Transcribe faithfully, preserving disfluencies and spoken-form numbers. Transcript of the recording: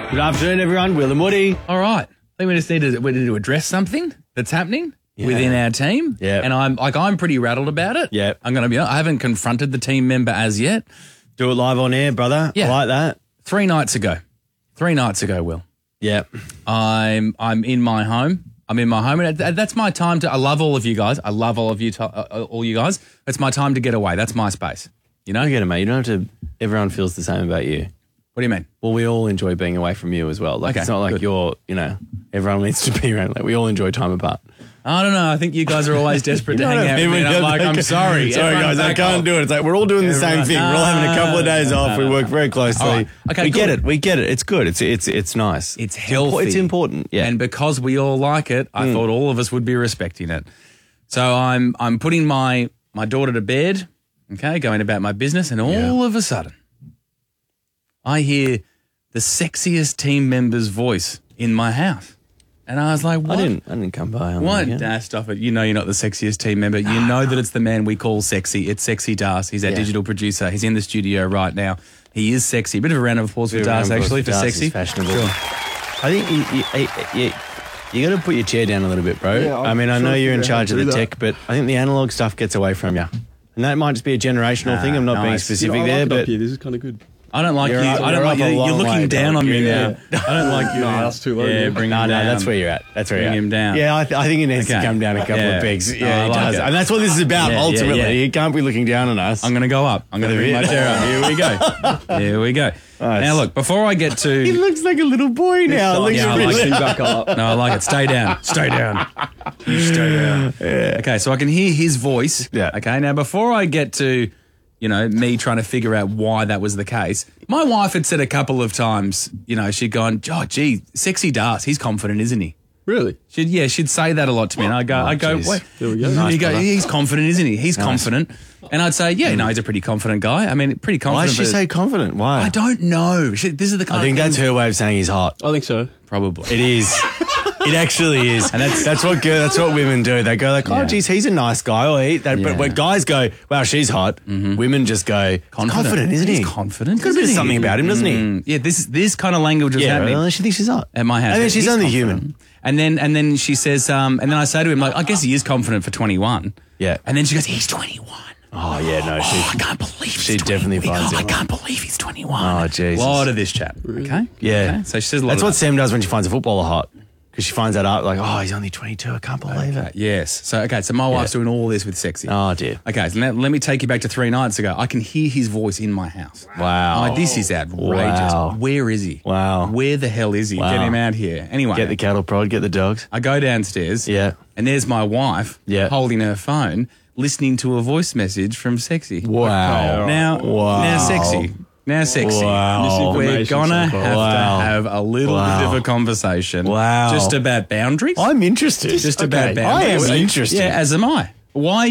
Good afternoon, everyone. Will and Woody. All right. I think we just need to we need to address something that's happening Yeah. within our team. Yeah. And I'm like I'm pretty rattled about it. Yeah. I'm gonna be honest, I haven't confronted the team member as yet. Do it live on air, brother. Yeah. I like that. Three nights ago. Three nights ago, Will. Yeah. I'm I'm in my home. I'm in my home, and that- that's my time to. I love all of you guys. I love all of you, to, uh, all you guys. It's my time to get away. That's my space. You know. I get it, mate. You don't have to. Everyone feels the same about you. What do you mean? Well, we all enjoy being away from you as well. Like Okay, it's not like good. you're, you know, everyone needs to be around. Like we all enjoy time apart. I don't know. I think you guys are always desperate to hang out with me. And I'm like, I'm sorry. Sorry, Everyone guys, I back can't off. do it. It's like we're all doing the same Everyone- thing. We're all having a couple of days No, off. no, We no. work very closely. All right. Okay, we good. get it. We get it. It's good. It's it's it's nice. It's impo- healthy. It's important. Yeah. And because we all like it, I thought all of us would be respecting it. So I'm I'm putting my my daughter to bed, okay, going about my business, and all Yeah. of a sudden, I hear the sexiest team member's voice in my house. And I was like, what? I didn't. I didn't come by. On What? the weekend. Nah, stop it. You know you're not the sexiest team member. You know that it's the man we call sexy. It's Sexy Das. He's our Yeah. digital producer. He's in the studio right now. He is sexy. Bit of a round of applause for Bit of a Das, round of actually, for applause for Das. sexy. He's fashionable. Sure. I think you, you, you, you, you got to put your chair down a little bit, bro. Yeah, I'm I mean, I sure know I you're in figure out how charge to of the do that. tech, but I think the analog stuff gets away from you. And that might just be a generational Nah, thing. I'm not being nice. specific You know, I there, like it up but here. This is kind of good. I don't like You're you. up- I don't you're like up a you. You're long looking way, down dog. on me Yeah. now. I don't like you. No, now. that's too low, Yeah, yeah. bring no, him no, down. that's where you're at. That's where Bring you're at. him down. Yeah, I, th- I think it needs Okay. to come down a couple Yeah. of pegs. No, Yeah, I it like does. it. And that's what this is about, Yeah, yeah, ultimately. yeah. You can't be looking down on us. I'm going to go up. I'm going to bring my chair up. Here we go. Here we go. Nice. Now, look, before I get He to... looks like a little boy now. It looks Yeah, I really like it. back up. No, I like it. Stay down. Stay down. You stay down. Okay, so I can hear his voice. Yeah. Okay, now before I get to, you know, me trying to figure out why that was the case, my wife had said a couple of times, you know, she'd gone, oh, gee, Sexy Das, he's confident, isn't he? Really? She'd, yeah, she'd say that a lot to me. And I go, Oh, I go, geez. wait. There we go. Nice, you go, brother. he's confident, isn't he? He's confident. And I'd say, yeah, no, he's a pretty confident guy. I mean, pretty confident. Why does she but- say confident? Why? I don't know. She, this is the kind I think of that's thing- her way of saying he's hot. I think so. Probably. It is. It actually is, and that's that's what girl, that's what women do. They go like, "Oh, Yeah. geez, he's a nice guy." Or he, that, Yeah. But when guys go, "Wow, she's hot," women just go, "He's confident, isn't he? He's confident. Got a bit of isn't he? something about him, doesn't he?" Mm, yeah, this this kind of language was Yeah, happening well, she thinks she's hot at my house. I mean, she's He's only confident. human. And then and then she says, um, and then I say to him, like, I guess he is confident for twenty-one. Yeah. And then she goes, he's twenty-one. Oh yeah, no, Oh, I she. can't believe he's she definitely twenty-one. finds Oh, it I hot. can't believe he's twenty-one. Oh, Jesus. A lot of this chat. Okay. Yeah. Okay? So she says a lot That's of what that. Sam does when she finds a footballer hot, because she finds that out like, "Oh, he's only twenty-two. I can't believe Okay, it." yes. So okay, so my wife's doing all this with Sexy. Oh dear. Okay, so now let me take you back to three nights ago. I can hear his voice in my house. Wow. I'm like, this is outrageous. Wow. Where is he? Wow. Where the hell is he? Wow. Get him out here. Anyway, Get the cattle prod. Get the dogs. I go downstairs. Yeah. And there's my wife Yeah. holding her phone, listening to a voice message from Sexy. Wow. Now, Wow. now Sexy. Now Sexy. Wow. We're Misinformation gonna so far. have Wow. to have a little Wow. bit of a conversation. Wow. Just about boundaries. I'm interested. Just about Okay. boundaries. I am interested. Yeah, as am I. Why